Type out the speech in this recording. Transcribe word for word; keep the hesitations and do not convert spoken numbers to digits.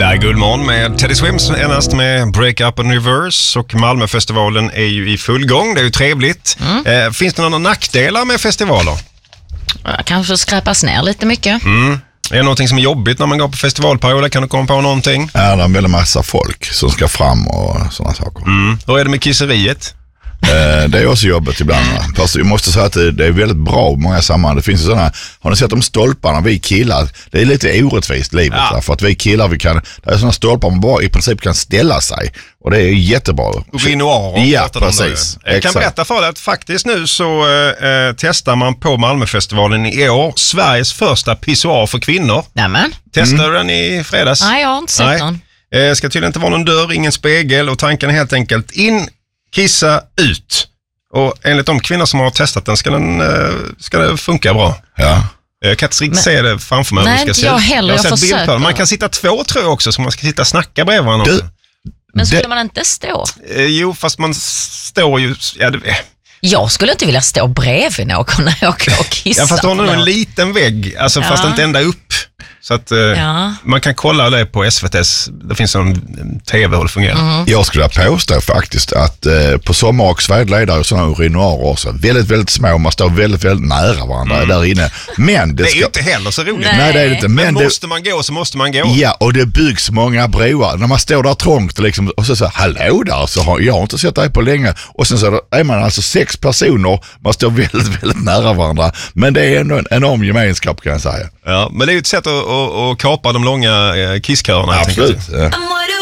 Det är Guldmorgon med Teddy Swims endast med Break Up and Reverse, och Malmöfestivalen är ju i full gång. Det är ju trevligt. Mm. Eh, finns det några nackdelar med festivaler? Kanske skräpas ner lite mycket. Mm. Är det någonting som är jobbigt när man går på festivalperioder? Kan du komma på någonting? Ja, det är en väldigt massa folk som ska fram och sådana saker. Mm. Hur är det med kisseriet? Eh, det är också jobbigt ibland. Mm. Fast jag måste säga att det, det är väldigt bra i många sammanhang. Det finns ju sådana, har ni sett de stolparna vi killar? Det är lite orättvist livet. Ja. För att vi killar, vi kan, det är sådana stolpar man bara i princip kan ställa sig. Och det är jättebra. Rinoir. Ja, precis. Jag kan berätta för dig att faktiskt nu så eh, testar man på Malmöfestivalen i år Sveriges första pissoar för kvinnor. Nämen. Testade du den i fredags? Nej, jag har inte sett Nej. någon. Eh, ska tydligen inte vara någon dörr, ingen spegel, och tanken är helt enkelt in, kissa, ut. Och enligt de kvinnor som har testat den ska den eh, ska det funka bra. Ja. Jag kan inte riktigt se det framför mig. Nej, ska inte se. jag heller. Jag, jag försöker. Man kan sitta två, tror jag också, så man ska sitta och snacka bredvid varandra. Du, Men skulle det... man inte stå? Eh, jo, fast man står ju... Ja, det... Jag skulle inte vilja stå bredvid någon när jag åker och kissar. Ja, fast du har nog en liten vägg, alltså ja. fast inte ända upp. Så att eh, ja. man kan kolla det på S V T:s, det finns en tv hur det fungerar. Mm. Jag skulle påstå faktiskt att eh, på sommar och svärdledare och sådana urinoarer också, väldigt, väldigt små, man står väldigt, väldigt nära varandra mm. där inne. Men det, det är ska... ju inte heller så roligt. Nej, Nej det är det inte. Men, men måste det... man gå så måste man gå. Ja, och det byggs många broar. När man står där trångt liksom, och så säger hallå där, så har jag har inte sett dig på länge. Och sen så är man alltså sex personer, man står väldigt, väldigt nära varandra. Men det är ändå en enorm gemenskap, kan jag säga. Ja, men det är ju ett sätt att, att, att kapa de långa kissköerna. Absolut.